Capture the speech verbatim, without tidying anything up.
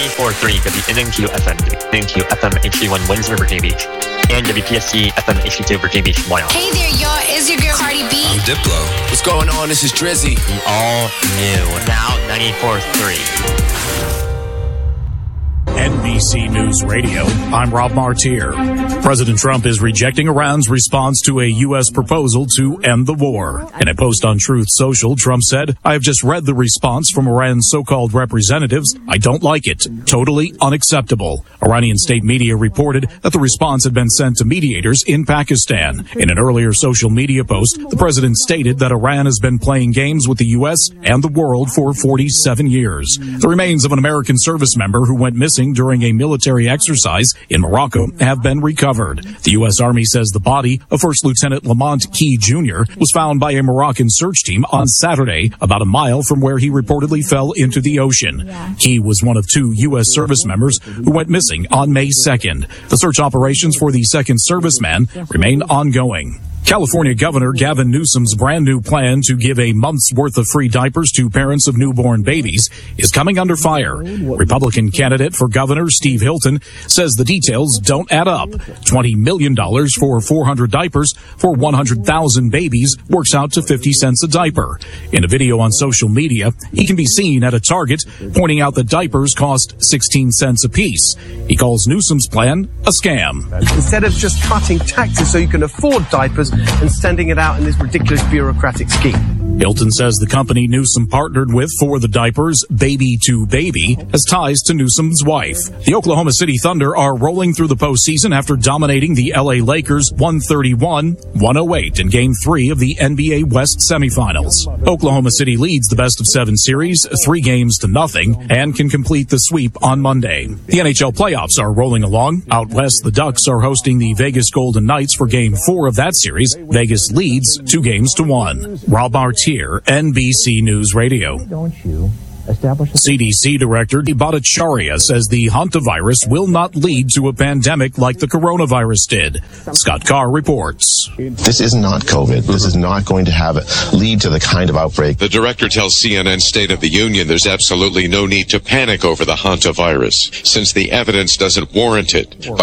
ninety-four point three W N N Q F M, W N N Q F M H D one Windsor, Virginia Beach, and W P S C F M H D two Virginia Beach, Wyoming. Hey there, y'all. It's your girl Cardi B. I'm Diplo. What's going on? This is Drizzy. The all new, now ninety-four point three. N B C News Radio, I'm Rob Martier. President Trump is rejecting Iran's response to a U S proposal to end the war. In a post on Truth Social, Trump said, I have just read the response from Iran's so-called representatives. I don't like it. Totally unacceptable. Iranian state media reported that the response had been sent to mediators in Pakistan. In an earlier social media post, the president stated that Iran has been playing games with the U S and the world for forty-seven years. The remains of an American service member who went missing during a military exercise in Morocco have been recovered. The U S Army says the body of First Lieutenant Lamont Key Junior was found by a Moroccan search team on Saturday, about a mile from where he reportedly fell into the ocean. Yeah. Key was one of two U S service members who went missing on May second. The search operations for the second serviceman remain ongoing. California Governor Gavin Newsom's brand new plan to give a month's worth of free diapers to parents of newborn babies is coming under fire. Republican candidate for governor Steve Hilton says the details don't add up. twenty million dollars for four hundred diapers for one hundred thousand babies works out to fifty cents a diaper. In a video on social media, he can be seen at a Target pointing out that diapers cost sixteen cents apiece. He calls Newsom's plan a scam. Instead of just cutting taxes so you can afford diapers and sending it out in this ridiculous bureaucratic scheme. Hilton says the company Newsom partnered with for the diapers, Baby to Baby, has ties to Newsom's wife. The Oklahoma City Thunder are rolling through the postseason after dominating the L A Lakers one thirty-one to one oh eight in Game three of the N B A West semifinals. Oklahoma City leads the best of seven series, three games to nothing, and can complete the sweep on Monday. The N H L playoffs are rolling along. Out west, the Ducks are hosting the Vegas Golden Knights for Game four of that series. Vegas leads two games to one. Rob Martier, N B C News Radio. Don't you establish a- C D C Director Bhattacharya says the hantavirus will not lead to a pandemic like the coronavirus did. Scott Carr reports. This is not COVID. This is not going to have lead to the kind of outbreak. The director tells C N N State of the Union there's absolutely no need to panic over the hantavirus, since the evidence doesn't warrant it.